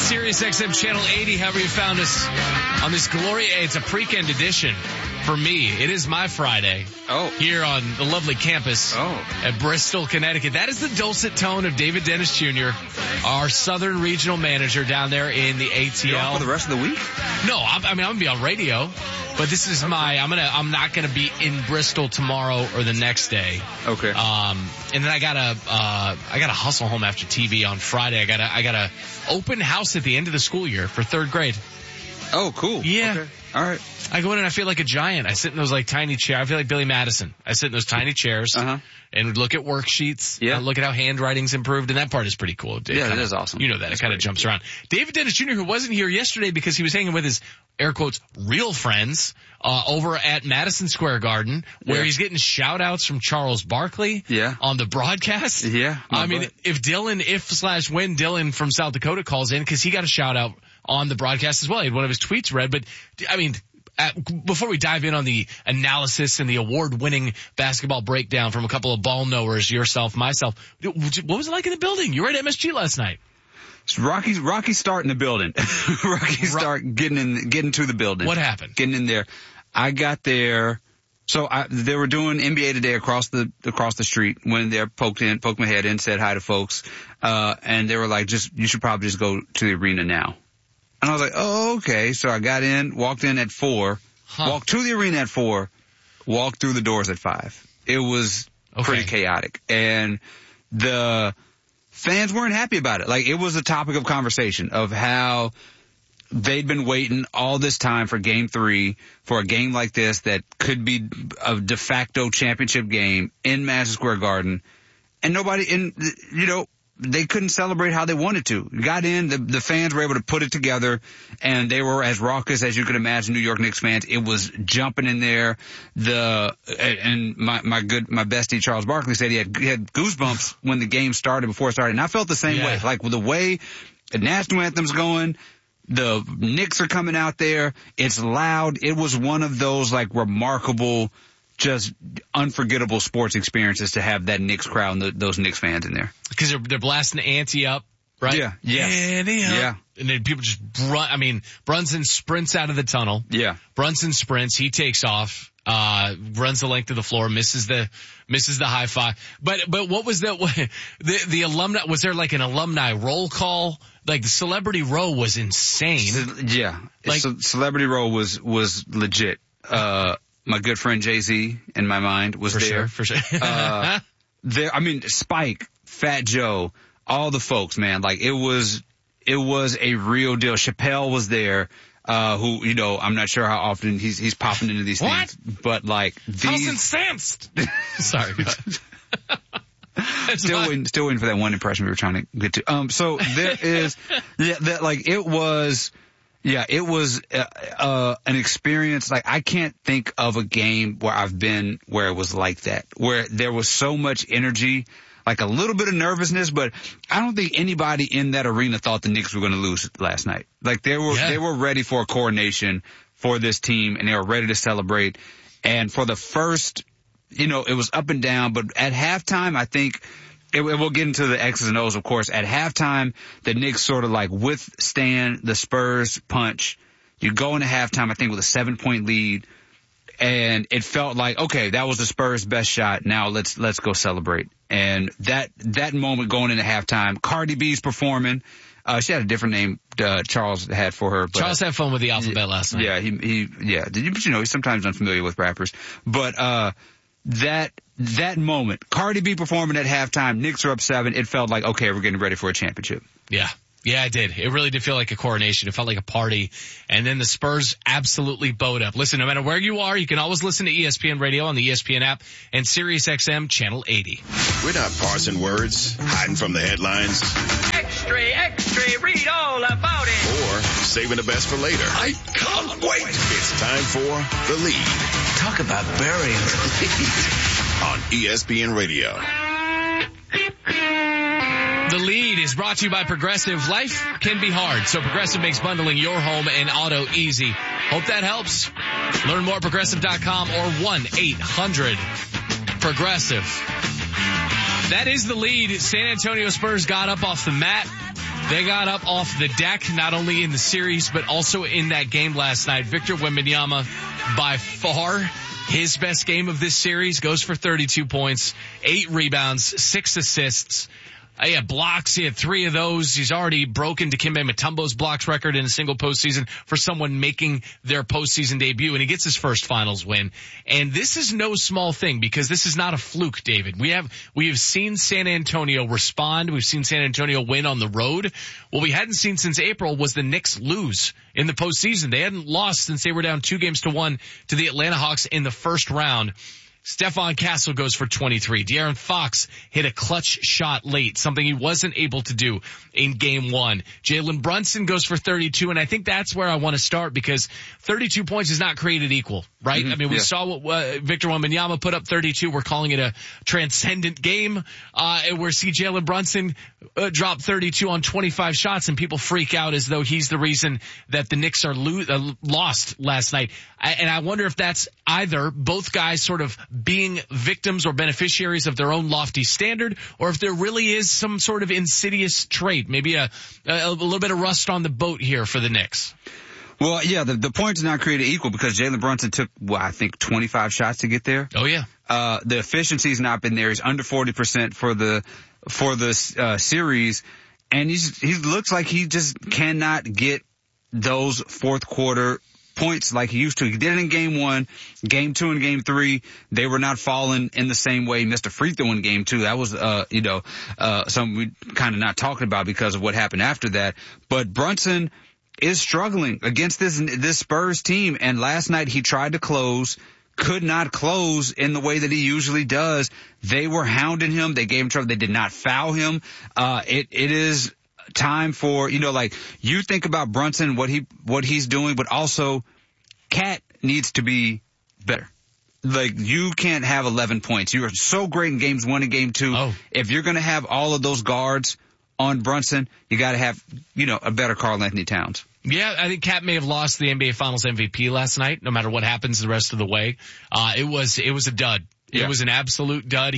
Sirius XM Channel 80, however you found us on this glorious, it's a pre-weekend edition for me. It is my Friday. Here on the lovely campus at Bristol, Connecticut. That is the dulcet tone of David Dennis Jr., our Southern Regional Manager down there in the ATL. You're off for the rest of the week? No, I'm going to be on radio. But this is I'm not gonna be in Bristol tomorrow or the next day. Okay. And then I gotta hustle home after TV on Friday. I gotta open house at the end of the school year for 3rd grade. Oh, cool. Yeah. Okay. All right. I go in and I feel like a giant. I sit in those like tiny chairs. I feel like Billy Madison. I sit in those tiny chairs and look at worksheets. Yeah. Look at how handwriting's improved, and that part is pretty cool. Yeah, it is awesome. You know that. It kind of jumps around. David Dennis Jr., who wasn't here yesterday because he was hanging with his, air quotes, real friends, over at Madison Square Garden, where he's getting shout outs from Charles Barkley on the broadcast. Yeah. I mean, when Dylan from South Dakota calls in, because he got a shout out on the broadcast as well. He had one of his tweets read, but I mean, before we dive in on the analysis and the award-winning basketball breakdown from a couple of ball knowers, yourself, myself, what was it like in the building? You were at MSG last night. Rocky Start in the building. Rocky Start getting to the building. What happened? Getting in there. I got there. So they were doing NBA Today across the street. Went there, poked my head in, said hi to folks. And they were like, you should probably just go to the arena now. And I was like, oh, okay. So I got in, walked in at 4, walked to the arena at 4, walked through the doors at 5. It was pretty chaotic. And the fans weren't happy about it. Like, it was a topic of conversation of how they'd been waiting all this time for Game 3, for a game like this that could be a de facto championship game in Madison Square Garden. And they couldn't celebrate how they wanted to. Got in, the fans were able to put it together, and they were as raucous as you could imagine New York Knicks fans. It was jumping in there. And my bestie Charles Barkley said he had goosebumps when the game started, before it started. And I felt the same way. Like, with the way the national anthem's going, the Knicks are coming out there, it's loud. It was one of those, like, remarkable, just unforgettable sports experiences to have that Knicks crowd and those Knicks fans in there. Because they're blasting the ante up, right? Yeah. Yes. Ante up. Yeah. And then people just Brunson sprints out of the tunnel. Yeah. Brunson sprints. He takes off. Runs the length of the floor, misses the high five. But what was the alumni, was there like an alumni roll call? Like, the celebrity row was insane. Yeah. Like, celebrity row was legit. My good friend Jay-Z, in my mind, was there. For sure. Spike, Fat Joe, all the folks, man. Like, it was a real deal. Chappelle was there, who, I'm not sure how often he's popping into these things. But, like, these. Incensed. Sorry. Still waiting for that one impression we were trying to get to. So there is, it was an experience. Like, I can't think of a game where I've been where it was like that, where there was so much energy, like a little bit of nervousness, but I don't think anybody in that arena thought the Knicks were going to lose last night. Like, they were ready for a coronation for this team, and they were ready to celebrate. And for the first, it was up and down, but at halftime, I think, we'll get into the X's and O's, of course. At halftime, the Knicks sort of like withstand the Spurs punch. You go into halftime, I think, with a 7-point lead, and it felt like, okay, that was the Spurs' best shot. Now let's go celebrate. And that moment going into halftime, Cardi B's performing. She had a different name Charles had for her. But, Charles had fun with the alphabet last night. Yeah, he's sometimes unfamiliar with rappers. But that moment, Cardi B performing at halftime, Knicks are up 7. It felt like, okay, we're getting ready for a championship. Yeah. Yeah, it did. It really did feel like a coronation. It felt like a party. And then the Spurs absolutely bowed up. Listen, no matter where you are, you can always listen to ESPN Radio on the ESPN app and Sirius XM Channel 80. We're not parsing words, hiding from the headlines. Extra, read all about it. Or saving the best for later. I can't wait. It's time for The Lead. Talk about burying the lead. On ESPN Radio. The Lead is brought to you by Progressive. Life can be hard, so Progressive makes bundling your home and auto easy. Hope that helps. Learn more at Progressive.com or 1-800-PROGRESSIVE. That is The Lead. San Antonio Spurs got up off the mat. They got up off the deck, not only in the series, but also in that game last night. Victor Wembanyama, by far his best game of this series, goes for 32 points, 8 rebounds, 6 assists. He had blocks. He had 3 of those. He's already broken Dikembe Mutombo's blocks record in a single postseason for someone making their postseason debut, and he gets his first finals win. And this is no small thing because this is not a fluke, David. We have seen San Antonio respond. We've seen San Antonio win on the road. What we hadn't seen since April was the Knicks lose in the postseason. They hadn't lost since they were down 2-1 to the Atlanta Hawks in the first round. Stephon Castle goes for 23. De'Aaron Fox hit a clutch shot late, something he wasn't able to do in game 1. Jalen Brunson goes for 32, and I think that's where I want to start because 32 points is not created equal, right? Mm-hmm. I mean, we saw what Victor Wembanyama put up 32. We're calling it a transcendent game, where see Jalen Brunson drop 32 on 25 shots, and people freak out as though he's the reason that the Knicks are lost last night. And I wonder if that's either both guys sort of being victims or beneficiaries of their own lofty standard, or if there really is some sort of insidious trait, maybe a little bit of rust on the boat here for the Knicks. Well, yeah, the points are not created equal because Jalen Brunson took, I think 25 shots to get there. Oh yeah. The efficiency's not been there. He's under 40% for the series, and he looks like he just cannot get those fourth quarter points like he used to. He did it in game 1, game 2 and game 3. They were not falling in the same way. He missed a free throw in game 2. That was, something we kind of not talking about because of what happened after that. But Brunson is struggling against this Spurs team. And last night he tried to close, could not close in the way that he usually does. They were hounding him. They gave him trouble. They did not foul him. It is time for, you think about Brunson, what he's doing, but also Cat needs to be better. Like, you can't have 11 points. You are so great in games 1 and game 2. Oh. If you're going to have all of those guards on Brunson, you got to have, a better Karl Anthony Towns. Yeah, I think Cat may have lost the NBA Finals MVP last night, no matter what happens the rest of the way. It was a dud. Yeah. It was an absolute dud.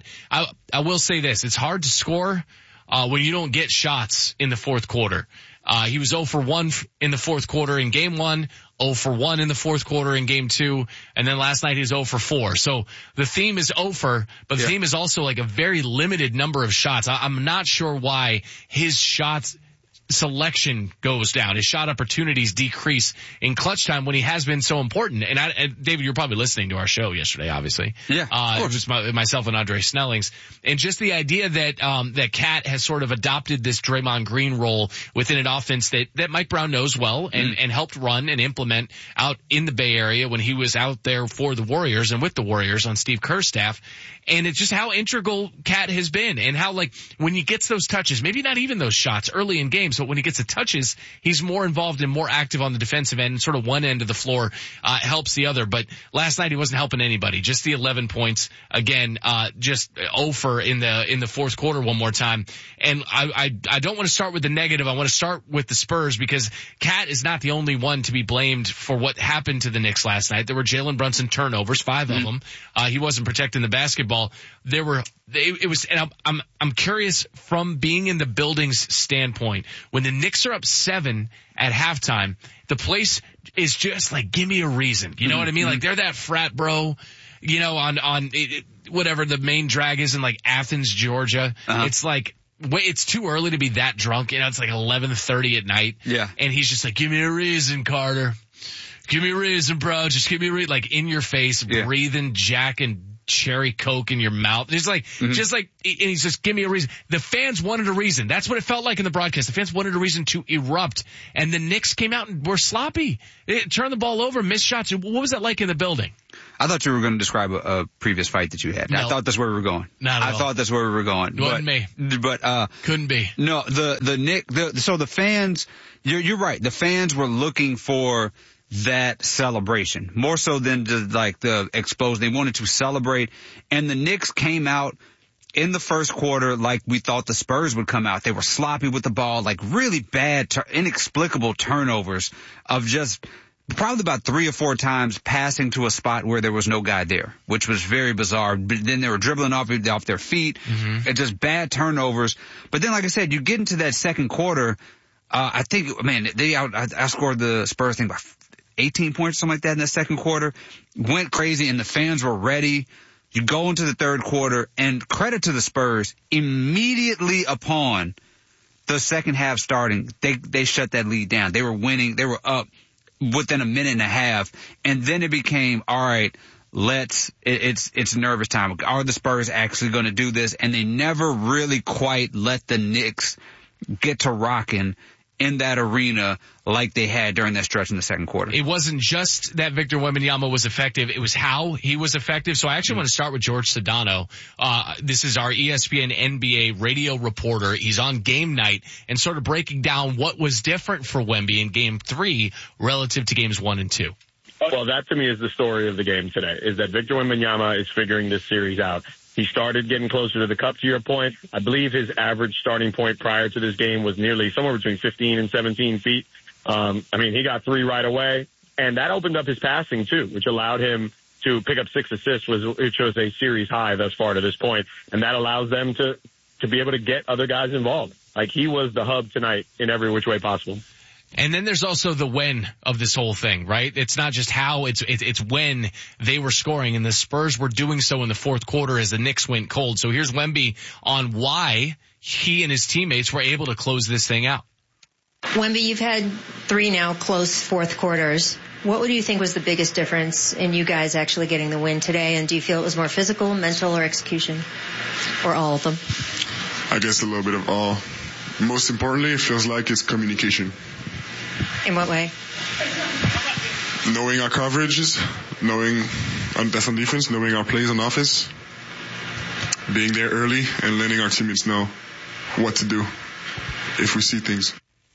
I will say this, it's hard to score when you don't get shots in the fourth quarter. He was 0 for 1 in the fourth quarter in game 1, 0 for 1 in the fourth quarter in game 2, and then last night he was 0 for 4. So the theme is over, but the theme is also like a very limited number of shots. I'm not sure why his shots selection goes down. His shot opportunities decrease in clutch time when he has been so important. And David, you're probably listening to our show yesterday, obviously. Yeah. Just myself and Andre Snellings. And just the idea that Cat has sort of adopted this Draymond Green role within an offense that Mike Brown knows well and helped run and implement out in the Bay Area when he was out there for the Warriors and with the Warriors on Steve Kerr's staff. And it's just how integral Cat has been and how, like, when he gets those touches, maybe not even those shots early in games, but when he gets the touches, he's more involved and more active on the defensive end, and sort of one end of the floor helps the other. But last night he wasn't helping anybody. Just the 11 points again, just over in the fourth quarter one more time. And I don't want to start with the negative. I want to start with the Spurs because Cat is not the only one to be blamed for what happened to the Knicks last night. There were Jalen Brunson turnovers, 5 of them. He wasn't protecting the basketball. And I'm curious from being in the building's standpoint. When the Knicks are up 7 at halftime, the place is just like, give me a reason. You know what I mean? Like, they're that frat bro, on whatever the main drag is in like Athens, Georgia. It's like, it's too early to be that drunk. It's like 11:30 at night. Yeah. And he's just like, give me a reason, Carter. Give me a reason, bro. Just give me a reason. Like, in your face, breathing Jack and cherry Coke in your mouth. It's like, just like, and he's just, give me a reason. The fans wanted a reason. That's what it felt like in the broadcast. The fans wanted a reason to erupt. And the Knicks came out and were sloppy. It turned the ball over, missed shots. What was that like in the building? I thought you were going to describe a previous fight that you had. No. I thought that's where we were going. I thought that's where we were going. Wasn't me. But, couldn't be. No, so the fans, you're right. The fans were looking for that celebration more so than just like the expose. They wanted to celebrate, and the Knicks came out in the first quarter like we thought the Spurs would come out. They were sloppy with the ball, like really bad, inexplicable turnovers of just probably about 3 or 4 times passing to a spot where there was no guy there, which was very bizarre. But then they were dribbling off their feet. It's just bad turnovers. But then, like I said, you get into that second quarter. I think, man, they outscored the Spurs thing by 18 points, something like that in the second quarter. Went crazy, and the fans were ready. You go into the third quarter, and credit to the Spurs, immediately upon the second half starting, they shut that lead down. They were winning. They were up within a minute and a half, and then it became, all right, it's nervous time. Are the Spurs actually going to do this? And they never really quite let the Knicks get to rocking in that arena like they had during that stretch in the second quarter. It wasn't just that Victor Wembanyama was effective. It was how he was effective. So I actually want to start with George Sedano. This is our ESPN NBA radio reporter. He's on game night and sort of breaking down what was different for Wemby in game 3 relative to games 1 and 2. Well, that to me is the story of the game today, is that Victor Wembanyama is figuring this series out. He started getting closer to the cup, to your point. I believe his average starting point prior to this game was nearly somewhere between 15 and 17 feet. He got 3 right away, and that opened up his passing too, which allowed him to pick up 6 assists, which was a series high thus far to this point, and that allows them to be able to get other guys involved. Like, he was the hub tonight in every which way possible. And then there's also the when of this whole thing, right? It's not just how, it's when they were scoring, and the Spurs were doing so in the fourth quarter as the Knicks went cold. So here's Wemby on why he and his teammates were able to close this thing out. Wemby, you've had 3 now close fourth quarters. What would you think was the biggest difference in you guys actually getting the win today? And do you feel it was more physical, mental, or execution? Or all of them? I guess a little bit of all. Most importantly, it feels like it's communication. In what way? Knowing our coverages, knowing on defense, knowing our plays on offense, being there early and letting our teammates know what to do if we see things.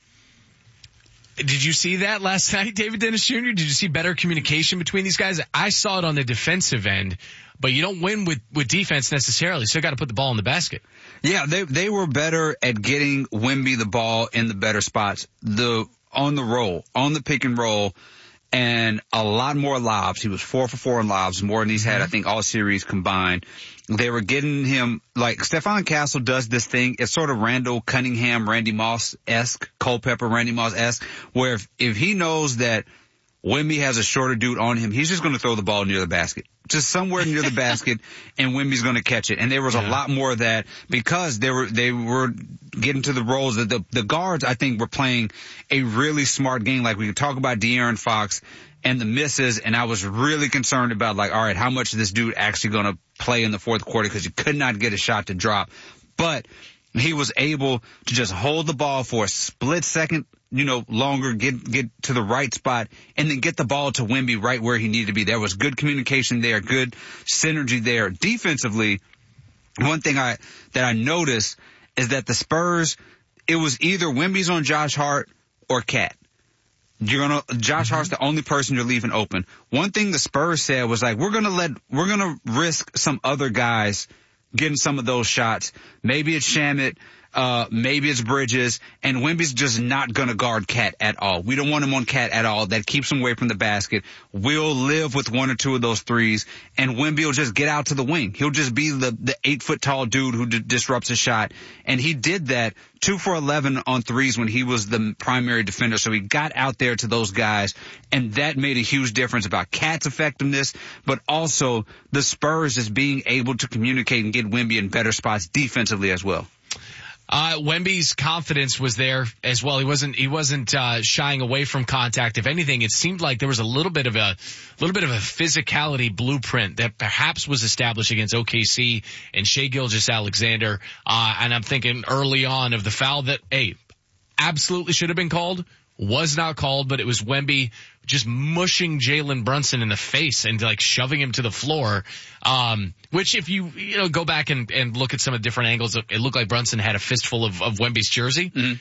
Did you see that last night, David Dennis Jr.? Did you see better communication between these guys? I saw it on the defensive end, but you don't win with defense necessarily, so you got to put the ball in the basket. Yeah, they were better at getting Wemby the ball in the better spots. On the roll, on the pick and roll, and a lot more lobs. He was 4 for 4 in lobs, more than he's had, I think, all series combined. They were getting him, like, Stephon Castle does this thing. It's sort of Randall Cunningham, Randy Moss-esque, Culpepper, Randy Moss-esque, where if he knows that Wemby has a shorter dude on him, he's just going to throw the ball near the basket. Just somewhere near the basket, and Wemby's going to catch it. And there was a lot more of that because they were getting to the roles that the guards, I think, were playing a really smart game. Like, we could talk about De'Aaron Fox and the misses, and I was really concerned about, like, all right, how much is this dude actually going to play in the fourth quarter, because he could not get a shot to drop. But he was able to just hold the ball for a split second, longer, get to the right spot, and then get the ball to Wemby right where he needed to be. There was good communication there, good synergy there. Defensively, one thing that I noticed is that the Spurs, it was either Wemby's on Josh Hart or Cat. Josh Hart's the only person you're leaving open. One thing the Spurs said was, like, we're gonna risk some other guys getting some of those shots. Maybe it's Shamet, maybe it's Bridges, and Wemby's just not gonna guard Cat at all. We don't want him on Cat at all. That keeps him away from the basket. We'll live with 1 or 2 of those threes, and Wemby will just get out to the wing. He'll just be the 8-foot tall dude who disrupts a shot. And he did that 2 for 11 on threes when he was the primary defender. So he got out there to those guys, and that made a huge difference about Cat's effectiveness, but also the Spurs just being able to communicate and get Wemby in better spots defensively as well. Wemby's confidence was there as well. He wasn't shying away from contact. If anything, it seemed like there was a little bit of a physicality blueprint that perhaps was established against OKC and Shai Gilgeous-Alexander. And I'm thinking early on of the foul that, absolutely should have been called, was not called, but it was Wemby just mushing Jalen Brunson in the face and, like, shoving him to the floor. Which if you go back and look at some of the different angles, it looked like Brunson had a fistful of Wemby's jersey. Mm-hmm.